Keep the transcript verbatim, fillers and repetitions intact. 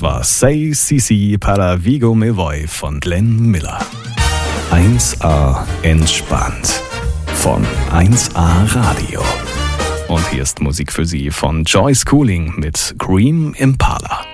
Das war Say Sisi para Vigo Me Voy von Glenn Miller. eins A entspannt von eins A Radio. Und hier ist Musik für Sie von Joyce Cooling mit Green Impala.